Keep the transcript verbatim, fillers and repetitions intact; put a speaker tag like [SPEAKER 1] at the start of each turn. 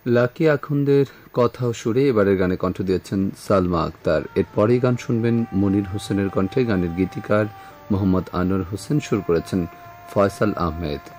[SPEAKER 1] Lucky আখন্দের কথা ও সুরে এবারের গানে কণ্ঠ দিয়েছেন সালমা আক্তার। এরপরেই গান শুনবেন মনির হোসেনের কণ্ঠে। গানের গীতিকার মোহাম্মদ আনোয়ার হোসেন, সুর করেছেন ফয়সাল আহমেদ।